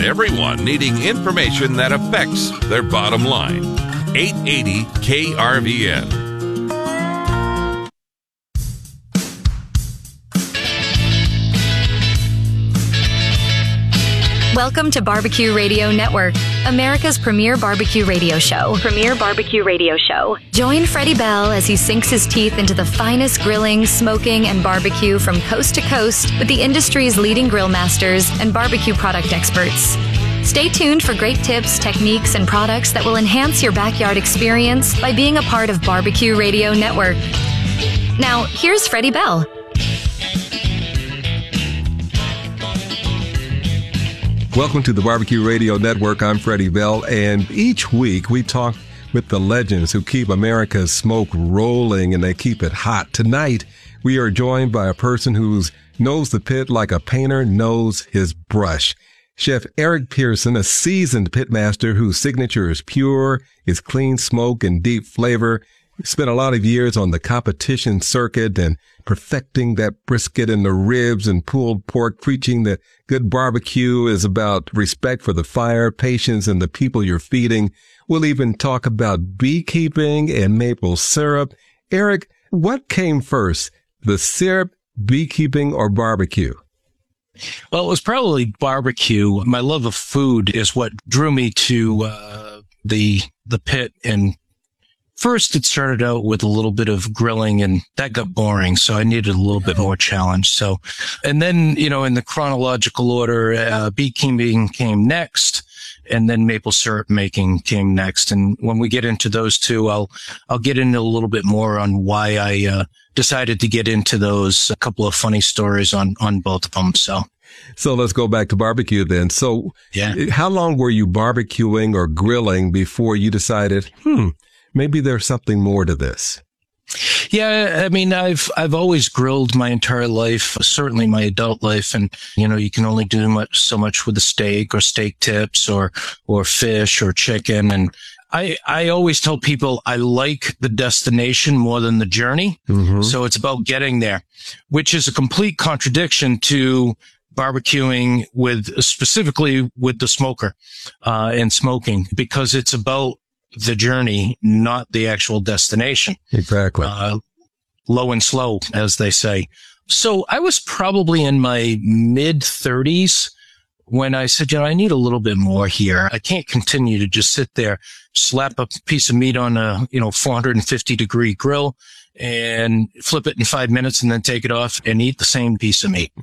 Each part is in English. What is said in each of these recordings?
everyone needing information that affects their bottom line. 880 KRVN. Welcome to Barbecue Radio Network, America's premier barbecue radio show. Join Freddie Bell as he sinks his teeth into the finest grilling, smoking, and barbecue from coast to coast with the industry's leading grill masters and barbecue product experts. Stay tuned for great tips, techniques, and products that will enhance your backyard experience by being a part of Barbecue Radio Network. Now, here's Freddie Bell. Welcome to the Barbecue Radio Network. I'm Freddie Bell, and each week we talk with the legends who keep America's smoke rolling and they keep it hot. Tonight, we are joined by a person who knows the pit like a painter knows his brush. Chef Eric Pearson, a seasoned pitmaster whose signature is pure, is clean smoke and deep flavor. Spent a lot of years on the competition circuit and perfecting that brisket and the ribs and pulled pork, preaching that good barbecue is about respect for the fire, patience, and the people you're feeding. We'll even talk about beekeeping and maple syrup. Eric, what came first, the syrup, beekeeping, or barbecue? Well, it was probably barbecue. My love of food is what drew me to the pit. And first, it started out with a little bit of grilling, and that got boring. So I needed a little bit more challenge. So, and then, in the chronological order, beekeeping came next, and then maple syrup making came next. And when we get into those two, I'll get into a little bit more on why I decided to get into those. A couple of funny stories on both of them. So let's go back to barbecue then. So yeah, how long were you barbecuing or grilling before you decided, maybe there's something more to this? Yeah, I mean, I've always grilled my entire life, certainly my adult life. And, you can only do so much with a steak or steak tips or fish or chicken. And I always tell people I like the destination more than the journey. Mm-hmm. So it's about getting there, which is a complete contradiction to barbecuing specifically with the smoker, and smoking, because it's about the journey, not the actual destination. Exactly. Low and slow, as they say. So I was probably in my mid 30s when I said, I need a little bit more here. I can't continue to just sit there, slap a piece of meat on a, 450 degree grill and flip it in 5 minutes and then take it off and eat the same piece of meat.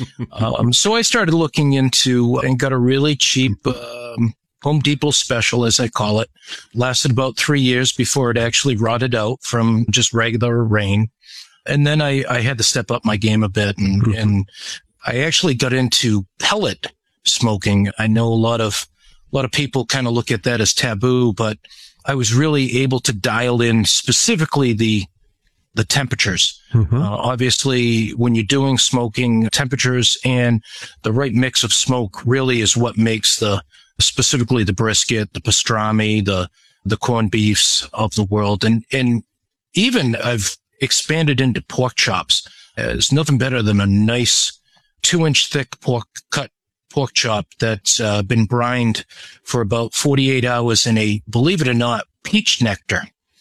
So I started looking into and got a really cheap, Home Depot special, as I call it. Lasted about 3 years before it actually rotted out from just regular rain. And then I had to step up my game a bit, and I actually got into pellet smoking. I know a lot of people kind of look at that as taboo, but I was really able to dial in specifically the temperatures. Mm-hmm. Obviously, when you're doing smoking, temperatures and the right mix of smoke really is what makes specifically the brisket, the pastrami, the corned beefs of the world. And even I've expanded into pork chops. There's nothing better than a nice 2-inch thick pork chop that's been brined for about 48 hours in a, believe it or not, peach nectar.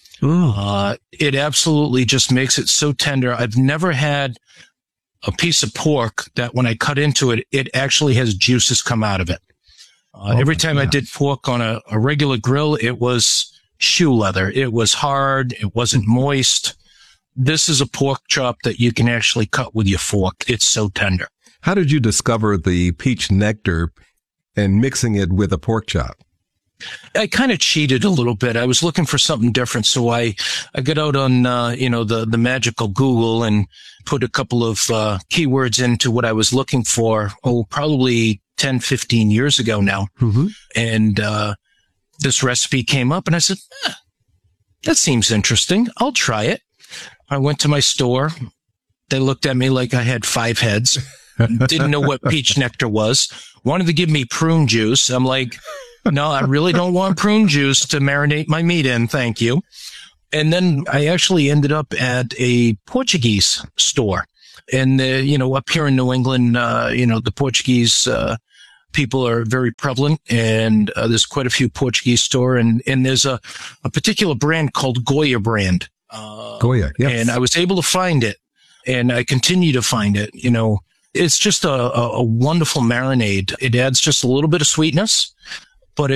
It absolutely just makes it so tender. I've never had a piece of pork that when I cut into it, it actually has juices come out of it. Every time I did pork on a regular grill, it was shoe leather. It was hard. It wasn't moist. This is a pork chop that you can actually cut with your fork. It's so tender. How did you discover the peach nectar and mixing it with a pork chop? I kind of cheated a little bit. I was looking for something different. So I got out on, the magical Google and put a couple of keywords into what I was looking for. Probably 10, 15 years ago now. Mm-hmm. And this recipe came up and I said, that seems interesting. I'll try it. I went to my store. They looked at me like I had 5 heads. Didn't know what peach nectar was. Wanted to give me prune juice. I'm like, no, I really don't want prune juice to marinate my meat in. Thank you. And then I actually ended up at a Portuguese store. And, up here in New England, the Portuguese people are very prevalent, and there's quite a few Portuguese store, and there's a particular brand called Goya brand. Goya, yes. And I was able to find it, and I continue to find it. It's just a wonderful marinade. It adds just a little bit of sweetness, but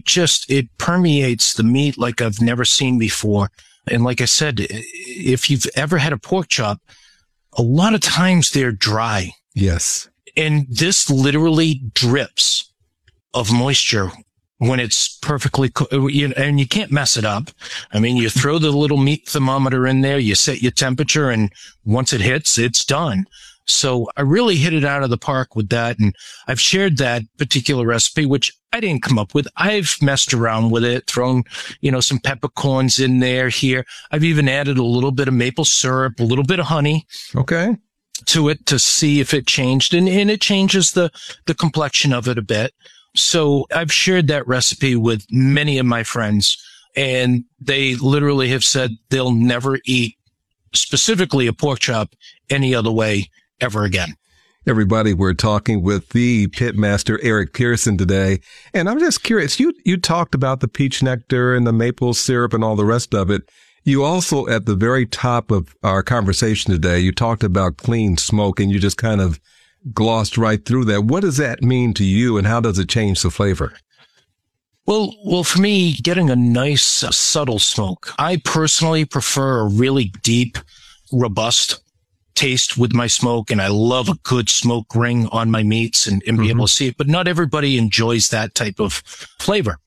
it permeates the meat like I've never seen before. And like I said, if you've ever had a pork chop, a lot of times they're dry. Yes. And this literally drips of moisture when it's perfectly cooked, and you can't mess it up. I mean, you throw the little meat thermometer in there, you set your temperature, and once it hits, it's done. So I really hit it out of the park with that. And I've shared that particular recipe, which I didn't come up with. I've messed around with it, thrown, some peppercorns in there here. I've even added a little bit of maple syrup, a little bit of honey. Okay. To it to see if it changed. And it changes the complexion of it a bit. So I've shared that recipe with many of my friends, and they literally have said they'll never eat specifically a pork chop any other way ever again. Everybody, we're talking with the pitmaster Eric Pearson today. And I'm just curious, you talked about the peach nectar and the maple syrup and all the rest of it. You also, at the very top of our conversation today, you talked about clean smoke, and you just kind of glossed right through that. What does that mean to you, and how does it change the flavor? Well, for me, getting a nice, subtle smoke. I personally prefer a really deep, robust taste with my smoke, and I love a good smoke ring on my meats and be able to see it. But not everybody enjoys that type of flavor.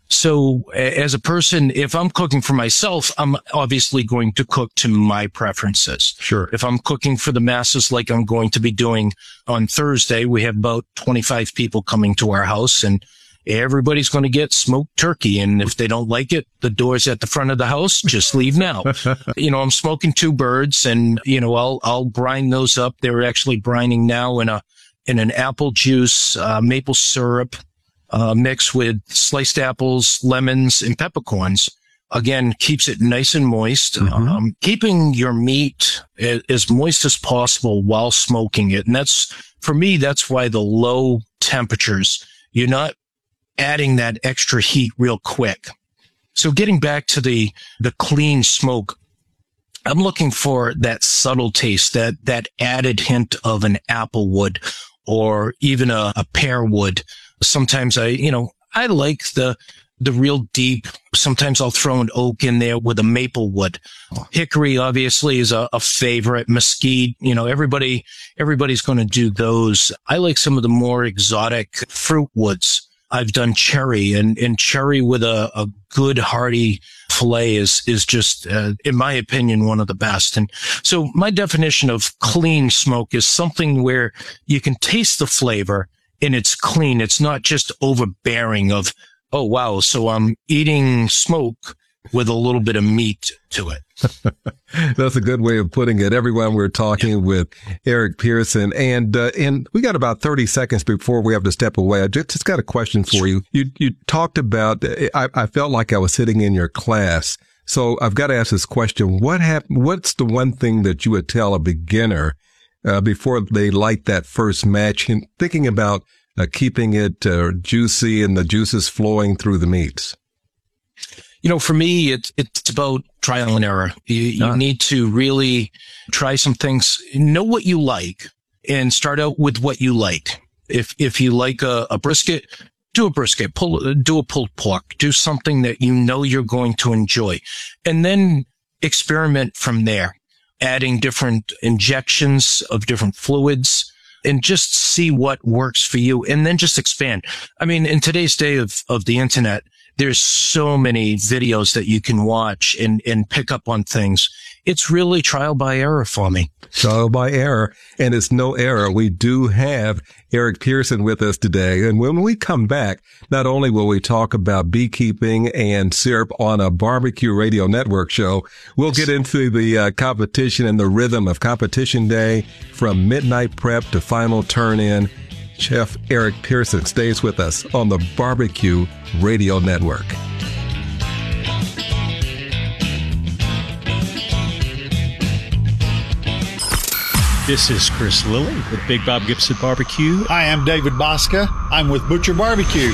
So as a person, if I'm cooking for myself, I'm obviously going to cook to my preferences. Sure. If I'm cooking for the masses, like I'm going to be doing on Thursday, we have about 25 people coming to our house, and everybody's going to get smoked turkey. And if they don't like it, the door's at the front of the house. Just leave now. I'm smoking 2 birds, and, I'll brine those up. They're actually brining now in an apple juice, maple syrup, mixed with sliced apples, lemons, and peppercorns. Again, keeps it nice and moist. Keeping your meat as moist as possible while smoking it. And for me, that's why the low temperatures, you're not adding that extra heat real quick. So getting back to the clean smoke, I'm looking for that subtle taste, that added hint of an apple wood or even a pear wood. Sometimes I like the real deep. Sometimes I'll throw an oak in there with a maple wood. Hickory obviously is a favorite. Mesquite, everybody's going to do those. I like some of the more exotic fruit woods. I've done cherry, and cherry with a good hearty fillet is just, in my opinion, one of the best. And so my definition of clean smoke is something where you can taste the flavor and it's clean. It's not just overbearing of, oh, wow, so I'm eating smoke with a little bit of meat to it. That's a good way of putting it. Everyone, we're talking with Eric Pearson, and we got about 30 seconds before we have to step away. I just got a question for you. You talked about, I felt like I was sitting in your class. So I've got to ask this question. What's the one thing that you would tell a beginner before they light that first match, and thinking about keeping it juicy and the juices flowing through the meats? For me, it's about trial and error. You need to really try some things, know what you like, and start out with what you like. If you like a brisket, do a brisket, do a pulled pork, do something that you're going to enjoy, and then experiment from there, adding different injections of different fluids, and just see what works for you, and then just expand. I mean, in today's day of the internet, there's so many videos that you can watch and pick up on things. It's really trial by error for me. Trial by error. And it's no error. We do have Eric Pearson with us today. And when we come back, not only will we talk about beekeeping and syrup on a Barbecue Radio Network show, we'll get into the competition and the rhythm of competition day, from midnight prep to final turn-in. Chef Eric Pearson stays with us on the Barbecue Radio Network. This is Chris Lilly with Big Bob Gibson Barbecue. Hi, I'm David Bosca. I'm with Butcher Barbecue.